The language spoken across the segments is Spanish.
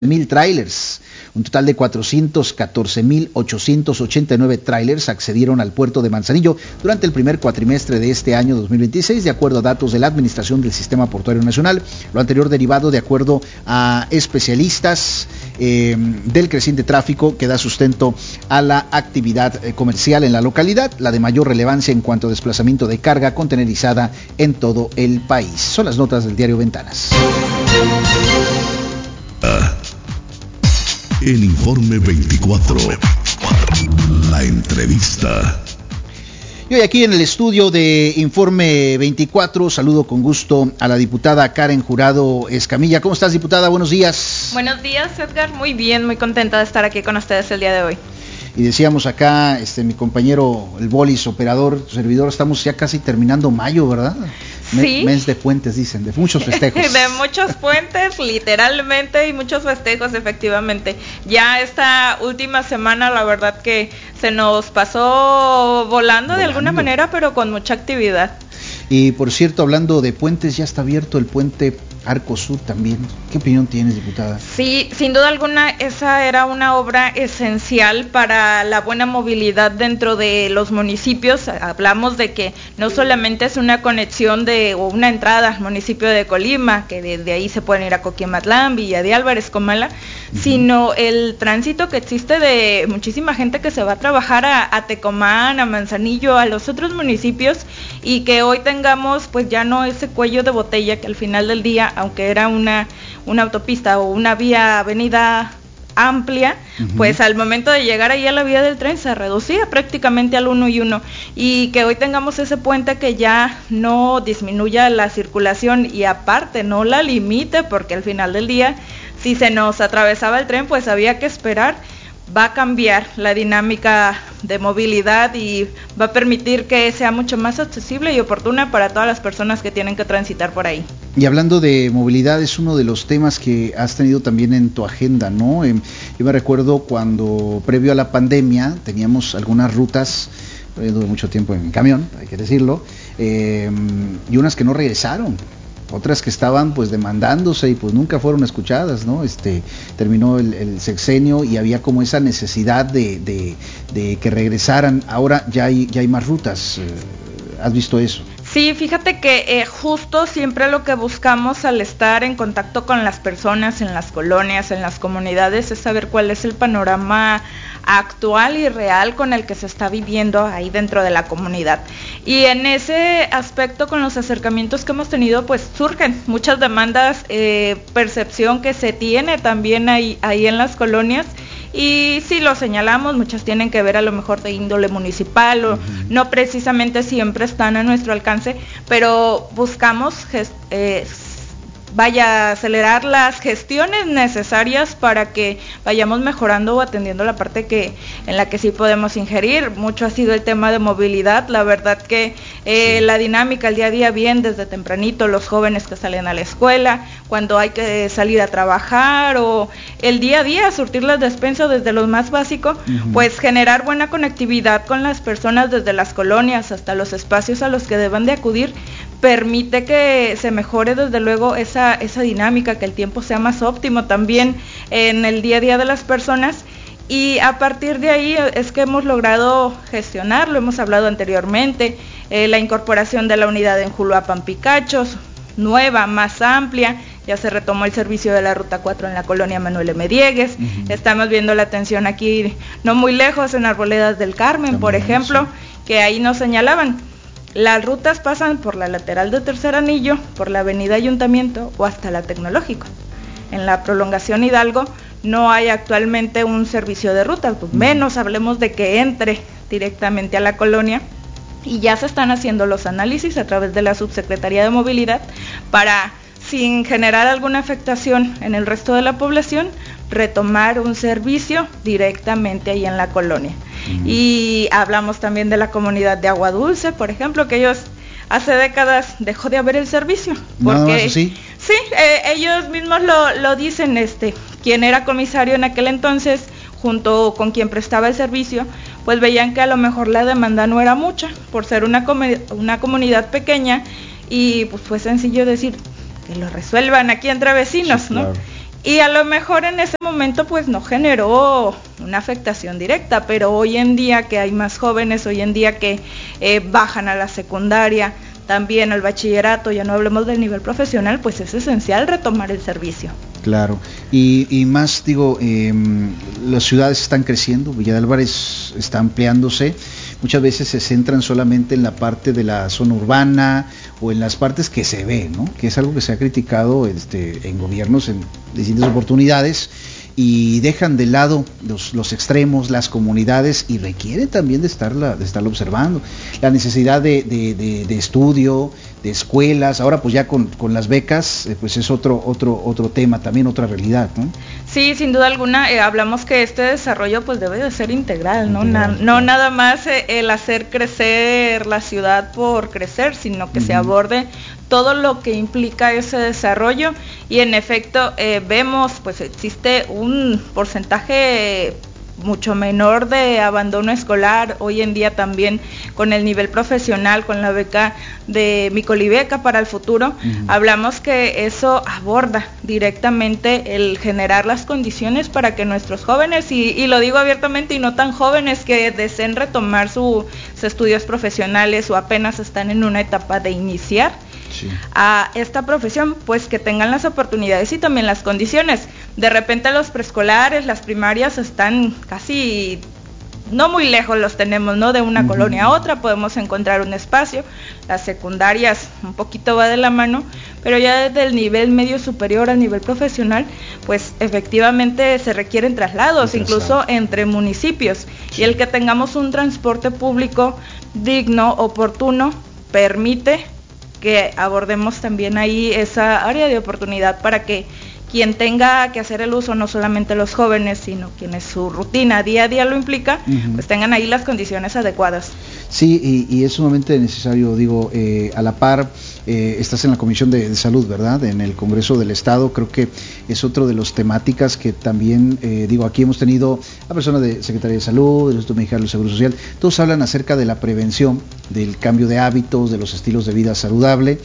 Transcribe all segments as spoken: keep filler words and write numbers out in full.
mil tráilers. Un total de cuatrocientos catorce mil ochocientos ochenta y nueve tráilers accedieron al puerto de Manzanillo durante el primer cuatrimestre de este año dos mil veintiséis, de acuerdo a datos de la Administración del Sistema Portuario Nacional. Lo anterior derivado de acuerdo a especialistas eh, del creciente tráfico que da sustento a la actividad eh, comercial en la localidad, la de mayor relevancia en cuanto a desplazamiento de carga contenerizada en todo el país. Son las notas del diario Ventanas. Ah. El Informe veinticuatro, la entrevista. Y hoy aquí en el estudio de Informe veinticuatro saludo con gusto a la diputada Karen Jurado Escamilla. ¿Cómo estás, diputada? Buenos días. Buenos días, Edgar. Muy bien, muy contenta de estar aquí con ustedes el día de hoy. Y decíamos acá, este, mi compañero, el Bolis, operador, servidor, estamos ya casi terminando mayo, ¿verdad? Me, sí. Mes de puentes, dicen, de muchos festejos. De muchos puentes, literalmente, y muchos festejos, efectivamente. Ya esta última semana, la verdad que se nos pasó volando, volando. de alguna manera, pero con mucha actividad. Y por cierto, hablando de puentes, ya está abierto el puente Arco Sur también. ¿Qué opinión tienes, diputada? Sí, sin duda alguna, esa era una obra esencial para la buena movilidad dentro de los municipios. Hablamos de que no solamente es una conexión de o una entrada al municipio de Colima, que desde ahí se pueden ir a Coquimatlán, Villa de Álvarez, Comala, uh-huh. sino el tránsito que existe de muchísima gente que se va a trabajar a, a Tecomán, a Manzanillo, a los otros municipios, y que hoy tengamos pues ya no ese cuello de botella que al final del día, aunque era una, una autopista o una vía avenida amplia, uh-huh. pues al momento de llegar ahí a la vía del tren se reducía prácticamente al uno y uno, y que hoy tengamos ese puente que ya no disminuya la circulación y aparte no la limite, porque al final del día si se nos atravesaba el tren pues había que esperar. Va a cambiar la dinámica de movilidad y va a permitir que sea mucho más accesible y oportuna para todas las personas que tienen que transitar por ahí. Y hablando de movilidad, es uno de los temas que has tenido también en tu agenda, ¿no? Eh, yo me recuerdo cuando, previo a la pandemia, teníamos algunas rutas, eh, duré mucho tiempo en camión, hay que decirlo, eh, y unas que no regresaron. Otras que estaban pues demandándose y pues nunca fueron escuchadas, ¿no? Este terminó el, el sexenio y había como esa necesidad de, de, de que regresaran. Ahora ya hay ya hay más rutas. ¿Has visto eso? Sí, fíjate que eh, justo siempre lo que buscamos al estar en contacto con las personas en las colonias, en las comunidades, es saber cuál es el panorama actual y real con el que se está viviendo ahí dentro de la comunidad. Y en ese aspecto, con los acercamientos que hemos tenido, pues surgen muchas demandas, eh, percepción que se tiene también ahí, ahí en las colonias. Y si lo señalamos, muchas tienen que ver a lo mejor de índole municipal o uh-huh. no precisamente siempre están a nuestro alcance, pero buscamos gest- eh, vaya a acelerar las gestiones necesarias para que vayamos mejorando o atendiendo la parte que en la que sí podemos ingerir. Mucho ha sido el tema de movilidad, la verdad que eh, sí. la dinámica el día a día bien desde tempranito, los jóvenes que salen a la escuela, cuando hay que salir a trabajar o el día a día, surtir las despensas desde lo más básico, uh-huh. pues generar buena conectividad con las personas desde las colonias hasta los espacios a los que deban de acudir, permite que se mejore desde luego esa, esa dinámica, que el tiempo sea más óptimo también en el día a día de las personas, y a partir de ahí es que hemos logrado gestionar, lo hemos hablado anteriormente, eh, la incorporación de la unidad en Juluapan Picachos, nueva, más amplia, ya se retomó el servicio de la Ruta cuatro en la colonia Manuel M. Diegues, uh-huh. estamos viendo la atención aquí no muy lejos en Arboledas del Carmen, también, por ejemplo, sí. que ahí nos señalaban. Las rutas pasan por la lateral de Tercer Anillo, por la avenida Ayuntamiento o hasta la Tecnológico. En la prolongación Hidalgo no hay actualmente un servicio de ruta, pues menos hablemos de que entre directamente a la colonia, y ya se están haciendo los análisis a través de la Subsecretaría de Movilidad para, sin generar alguna afectación en el resto de la población, retomar un servicio directamente ahí en la colonia. Uh-huh. Y hablamos también de la comunidad de Agua Dulce, por ejemplo, que ellos hace décadas dejó de haber el servicio. Porque, ¿Nada más así? Sí, eh, ellos mismos lo, lo dicen, este, quien era comisario en aquel entonces, junto con quien prestaba el servicio, pues veían que a lo mejor la demanda no era mucha, por ser una, com- una comunidad pequeña, y pues fue sencillo decir que lo resuelvan aquí entre vecinos, sí, ¿no? Claro. Y a lo mejor en ese momento pues no generó una afectación directa, pero hoy en día que hay más jóvenes, hoy en día que eh, bajan a la secundaria, también al bachillerato, ya no hablemos del nivel profesional, pues es esencial retomar el servicio. Claro, y, y más digo, eh, las ciudades están creciendo, Villa de Álvarez está ampliándose, muchas veces se centran solamente en la parte de la zona urbana o en las partes que se ve, ¿no? Que es algo que se ha criticado este, en gobiernos en distintas oportunidades, y dejan de lado los, los extremos, las comunidades, y requiere también de estarla, de estarlo observando. La necesidad de, de, de, de estudio, de escuelas, ahora pues ya con, con las becas, eh, pues es otro, otro, otro tema, también otra realidad, ¿no? Sí, sin duda alguna, eh, hablamos que este desarrollo pues debe de ser integral, ¿no? Integral, Na, no claro. nada más eh, el hacer crecer la ciudad por crecer, sino que uh-huh. se aborde todo lo que implica ese desarrollo, y en efecto eh, vemos pues existe un porcentaje mucho menor de abandono escolar hoy en día, también con el nivel profesional, con la beca de Micolibeca para el futuro. Uh-huh. Hablamos que eso aborda directamente el generar las condiciones para que nuestros jóvenes, y, y lo digo abiertamente, y no tan jóvenes, que deseen retomar su, sus estudios profesionales o apenas están en una etapa de iniciar sí. a esta profesión, pues que tengan las oportunidades y también las condiciones. De repente los preescolares, las primarias están casi, no muy lejos los tenemos, ¿no? De una uh-huh. colonia a otra podemos encontrar un espacio. Las secundarias un poquito va de la mano, pero ya desde el nivel medio superior al nivel profesional, pues efectivamente se requieren traslados, incluso entre municipios, sí. y el que tengamos un transporte público digno, oportuno, permite que abordemos también ahí esa área de oportunidad para que quien tenga que hacer el uso, no solamente los jóvenes, sino quienes su rutina día a día lo implica, uh-huh. pues tengan ahí las condiciones adecuadas. Sí, y, y es sumamente necesario, digo, eh, a la par, eh, estás en la Comisión de, de Salud, ¿verdad?, en el Congreso del Estado. Creo que es otro de los temáticas que también, eh, digo, aquí hemos tenido a personas de Secretaría de Salud, del Instituto Mexicano del Seguro Social, todos hablan acerca de la prevención, del cambio de hábitos, de los estilos de vida saludable,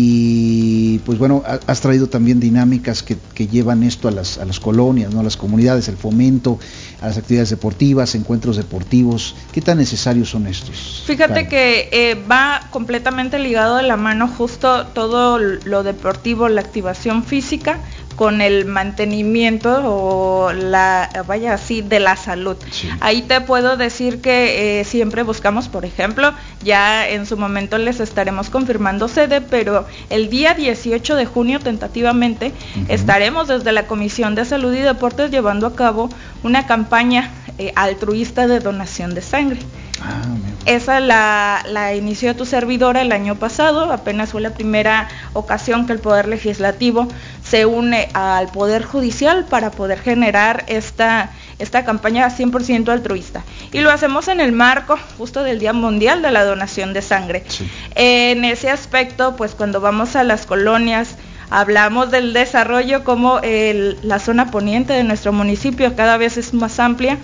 y pues bueno, has traído también dinámicas que, que llevan esto a las, a las colonias, ¿no?, a las comunidades, el fomento a las actividades deportivas, encuentros deportivos. ¿Qué tan necesarios son estos? Fíjate Karen. que eh, va completamente ligado de la mano justo todo lo deportivo, la activación física, con el mantenimiento o la, vaya así, de la salud. Sí. Ahí te puedo decir que eh, siempre buscamos, por ejemplo, ya en su momento les estaremos confirmando sede, pero el día dieciocho de junio tentativamente uh-huh. estaremos desde la Comisión de Salud y Deportes llevando a cabo una campaña eh, altruista de donación de sangre. Ah, Esa la, la inició tu servidora el año pasado, apenas fue la primera ocasión que el Poder Legislativo se une al Poder Judicial para poder generar esta, esta campaña cien por ciento altruista. Y lo hacemos en el marco justo del Día Mundial de la Donación de Sangre. Sí. En ese aspecto, pues cuando vamos a las colonias, hablamos del desarrollo, como el, la zona poniente de nuestro municipio cada vez es más amplia,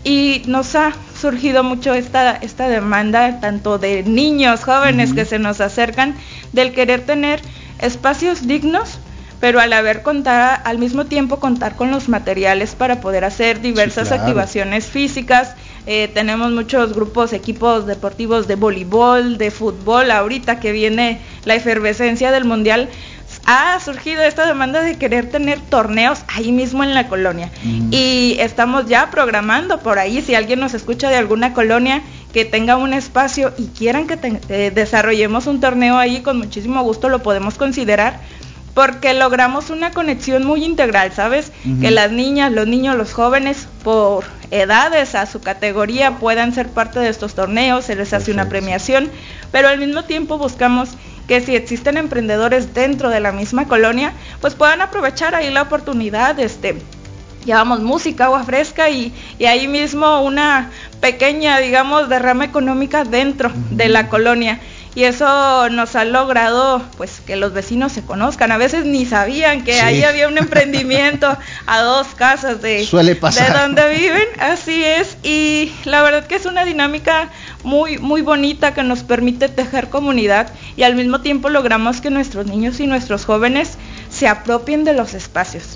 y nos ha surgido mucho esta, esta demanda, tanto de niños, jóvenes uh-huh. que se nos acercan, del querer tener espacios dignos, pero al haber contar, al mismo tiempo contar con los materiales para poder hacer diversas sí, claro. activaciones físicas. Eh, tenemos muchos grupos, equipos deportivos de voleibol, de fútbol, ahorita que viene la efervescencia del mundial, ha surgido esta demanda de querer tener torneos ahí mismo en la colonia. Mm. Y estamos ya programando por ahí, si alguien nos escucha de alguna colonia que tenga un espacio y quieran que te, eh, desarrollemos un torneo ahí, con muchísimo gusto lo podemos considerar, porque logramos una conexión muy integral, ¿sabes? Uh-huh. Que las niñas, los niños, los jóvenes, por edades, a su categoría, puedan ser parte de estos torneos, se les hace Perfecto. Una premiación, pero al mismo tiempo buscamos que si existen emprendedores dentro de la misma colonia, pues puedan aprovechar ahí la oportunidad. Este, llevamos música, agua fresca y, y ahí mismo una pequeña, digamos, derrama económica dentro uh-huh. de la colonia. Y eso nos ha logrado, pues, que los vecinos se conozcan. A veces ni sabían que sí. ahí había un emprendimiento a dos casas de, Suele pasar. de donde viven. Así es. Y la verdad que es una dinámica muy, muy bonita que nos permite tejer comunidad, y al mismo tiempo logramos que nuestros niños y nuestros jóvenes se apropien de los espacios. Mm.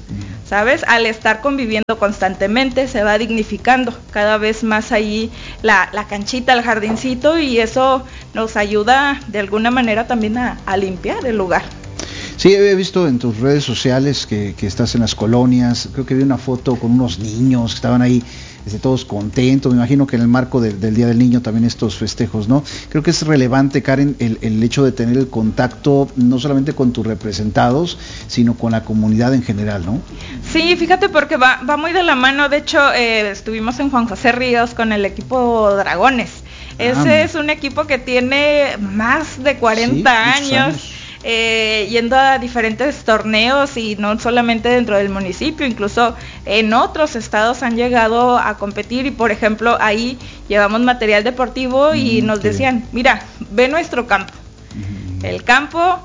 ¿sabes? Al estar conviviendo constantemente se va dignificando cada vez más ahí la, la canchita, el jardincito, y eso nos ayuda de alguna manera también a, a limpiar el lugar. Sí, he visto en tus redes sociales que, que estás en las colonias. Creo que vi una foto con unos niños que estaban ahí, este, todos contentos. Me imagino que en el marco de, del Día del Niño también estos festejos, ¿no? Creo que es relevante, Karen, el, el hecho de tener el contacto no solamente con tus representados, sino con la comunidad en general, ¿no? Sí, fíjate, porque va, va muy de la mano. De hecho, eh, estuvimos en Juan José Ríos con el equipo Dragones. Ese ah, es un equipo que tiene más de cuarenta sí, años. años. Eh, yendo a diferentes torneos y no solamente dentro del municipio, incluso en otros estados han llegado a competir, y por ejemplo ahí llevamos material deportivo y mm, nos decían, bien. Mira, ve nuestro campo, mm. el campo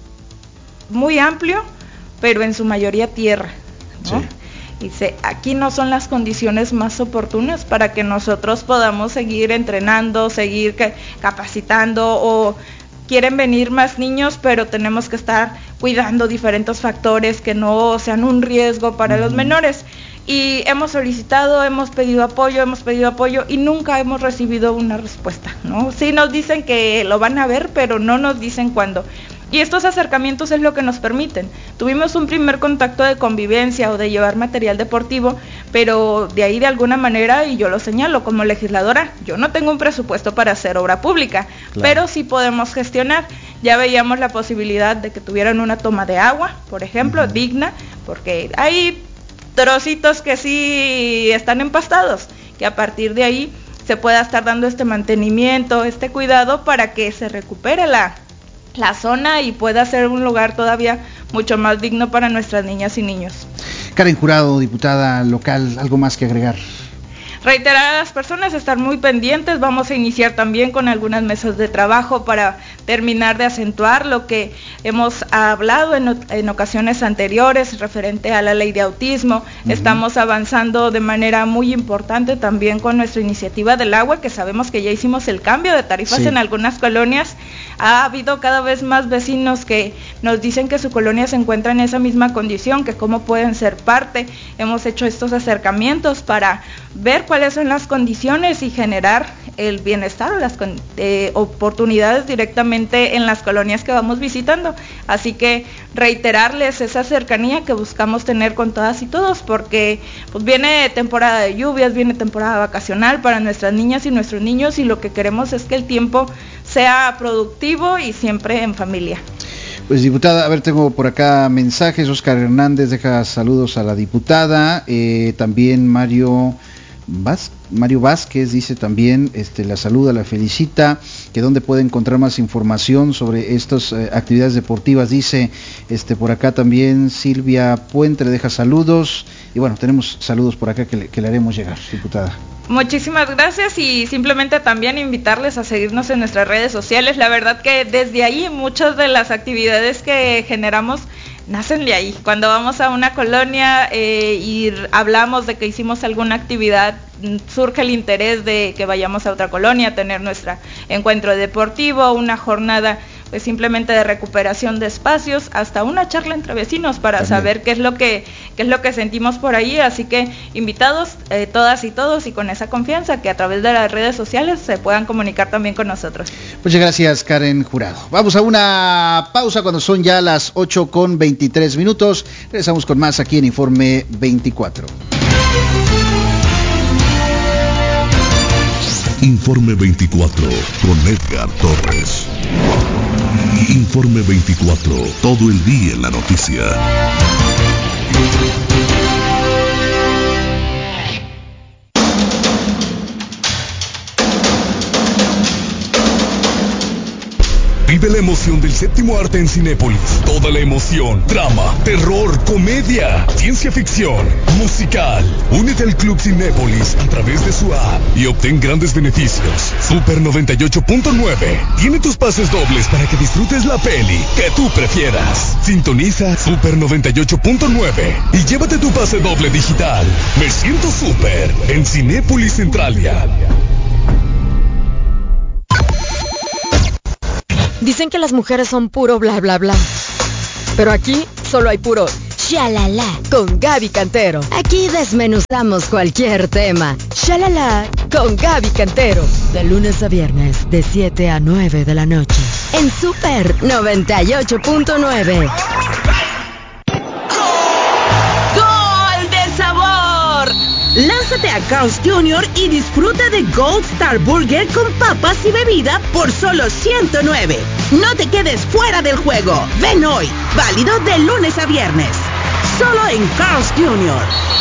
muy amplio, pero en su mayoría tierra, ¿no? Sí. Dice, aquí no son las condiciones más oportunas para que nosotros podamos seguir entrenando, seguir capacitando, o quieren venir más niños, pero tenemos que estar cuidando diferentes factores que no sean un riesgo para uh-huh. los menores. Y hemos solicitado, hemos pedido apoyo, hemos pedido apoyo y nunca hemos recibido una respuesta, ¿no? Sí nos dicen que lo van a ver, pero no nos dicen cuándo. Y estos acercamientos es lo que nos permiten. Tuvimos un primer contacto de convivencia o de llevar material deportivo, pero de ahí de alguna manera, y yo lo señalo como legisladora, yo no tengo un presupuesto para hacer obra pública, claro. pero sí podemos gestionar. Ya veíamos la posibilidad de que tuvieran una toma de agua, por ejemplo, uh-huh. digna, porque hay trocitos que sí están empastados, que a partir de ahí se pueda estar dando este mantenimiento, este cuidado para que se recupere la la zona y pueda ser un lugar todavía mucho más digno para nuestras niñas y niños. Karen Jurado, diputada local, ¿algo más que agregar? Reiterar a las personas, estar muy pendientes. Vamos a iniciar también con algunas mesas de trabajo para terminar de acentuar lo que hemos hablado en, en ocasiones anteriores referente a la ley de autismo. Uh-huh. Estamos avanzando de manera muy importante también con nuestra iniciativa del agua, que sabemos que ya hicimos el cambio de tarifas sí. en algunas colonias. Ha habido cada vez más vecinos que nos dicen que su colonia se encuentra en esa misma condición, que cómo pueden ser parte. Hemos hecho estos acercamientos para ver cuáles son las condiciones y generar el bienestar o las eh, oportunidades directamente en las colonias que vamos visitando. Así que reiterarles esa cercanía que buscamos tener con todas y todos, porque pues viene temporada de lluvias, viene temporada vacacional para nuestras niñas y nuestros niños, y lo que queremos es que el tiempo sea productivo y siempre en familia. Pues diputada, a ver, tengo por acá mensajes. Oscar Hernández deja saludos a la diputada, eh, también Mario Vaz, Mario Vázquez dice también, este, la saluda, la felicita, que dónde puede encontrar más información sobre estas eh, actividades deportivas. Dice, este, por acá también Silvia Puente le deja saludos, y bueno, tenemos saludos por acá que le, que le haremos llegar, diputada. Muchísimas gracias, y simplemente también invitarles a seguirnos en nuestras redes sociales. La verdad que desde ahí muchas de las actividades que generamos nacen de ahí. Cuando vamos a una colonia eh, y hablamos de que hicimos alguna actividad, surge el interés de que vayamos a otra colonia a tener nuestro encuentro deportivo, una jornada pues simplemente de recuperación de espacios, hasta una charla entre vecinos para también saber qué es lo que qué es lo que sentimos por ahí. Así que invitados eh, todas y todos, y con esa confianza que a través de las redes sociales se puedan comunicar también con nosotros. Muchas gracias, Karen Jurado. Vamos a una pausa cuando son ya las ocho con veintitrés minutos. Regresamos con más aquí en Informe veinticuatro. Informe veinticuatro con Edgar Torres. Informe veinticuatro, todo el día en la noticia. Vive la emoción del séptimo arte en Cinépolis. Toda la emoción, drama, terror, comedia, ciencia ficción, musical. Únete al Club Cinépolis a través de su app y obtén grandes beneficios. Super noventa y ocho punto nueve tiene tus pases dobles para que disfrutes la peli que tú prefieras. Sintoniza Super noventa y ocho punto nueve y llévate tu pase doble digital. Me siento super en Cinépolis Centralia. Dicen que las mujeres son puro bla bla bla, pero aquí solo hay puro Shalala con Gaby Cantero. Aquí desmenuzamos cualquier tema. Shalala con Gaby Cantero. De lunes a viernes, de siete a nueve de la noche. En Super noventa y ocho punto nueve. ¡Gol de sabor! Lánzate a Carl's junior y disfruta de Gold Star Burger con papas y bebida por solo ciento nueve. No te quedes fuera del juego. Ven hoy. Válido de lunes a viernes. Solo en Carl's junior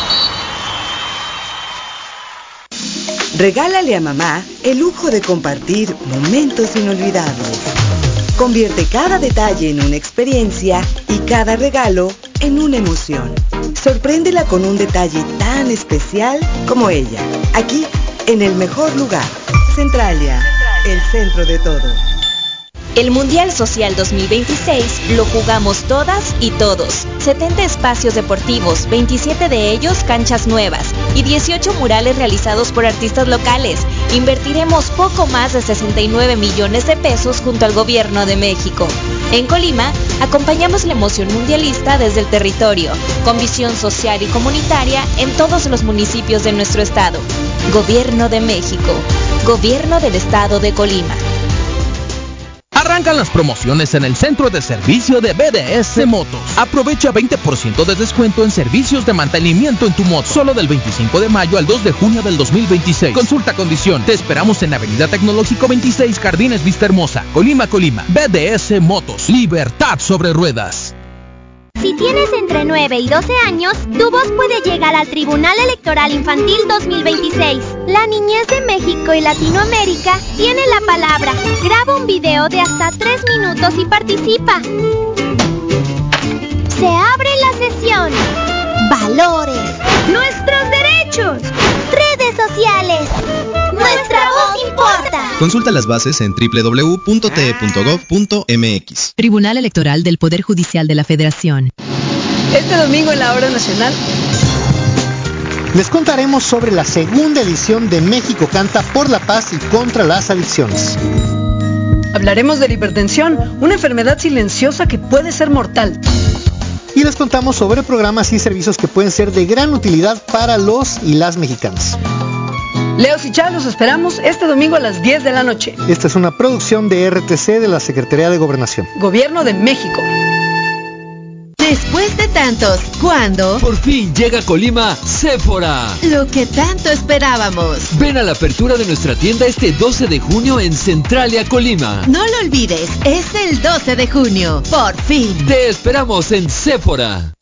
Regálale a mamá el lujo de compartir momentos inolvidables. Convierte cada detalle en una experiencia y cada regalo en una emoción. Sorpréndela con un detalle tan especial como ella. Aquí, en el mejor lugar. Centralia, el centro de todo. El Mundial Social dos mil veintiséis lo jugamos todas y todos. setenta espacios deportivos, veintisiete de ellos canchas nuevas y dieciocho murales realizados por artistas locales. Invertiremos poco más de sesenta y nueve millones de pesos junto al Gobierno de México. En Colima, acompañamos la emoción mundialista desde el territorio, con visión social y comunitaria en todos los municipios de nuestro estado. Gobierno de México. Gobierno del Estado de Colima. Arrancan las promociones en el centro de servicio de B D S Motos. Aprovecha veinte por ciento de descuento en servicios de mantenimiento en tu moto. Solo del veinticinco de mayo al dos de junio del dos mil veintiséis. Consulta condición. Te esperamos en Avenida Tecnológico veintiséis, Jardines Vista Hermosa, Colima, Colima. B D S Motos. Libertad sobre ruedas. Si tienes entre nueve y doce años, tu voz puede llegar al Tribunal Electoral Infantil dos mil veintiséis. La niñez de México y Latinoamérica tiene la palabra. Graba un video de hasta tres minutos y participa. Se abre la sesión. Valores. Nuestros derechos. Redes sociales. Nuestra voz importa. Consulta las bases en doble u doble u doble u punto t e punto gov punto m x. Tribunal Electoral del Poder Judicial de la Federación. Este domingo en la Hora Nacional les contaremos sobre la segunda edición de México Canta por la Paz y contra las Adicciones. Hablaremos de la hipertensión, una enfermedad silenciosa que puede ser mortal. Y les contamos sobre programas y servicios que pueden ser de gran utilidad para los y las mexicanas. Leos y Chá, los esperamos este domingo a las diez de la noche. Esta es una producción de R T C de la Secretaría de Gobernación. Gobierno de México. Después de tantos, ¿cuándo? Por fin llega a Colima Sephora. Lo que tanto esperábamos. Ven a la apertura de nuestra tienda este doce de junio en Centralia, Colima. No lo olvides, es el doce de junio. Por fin. Te esperamos en Sephora.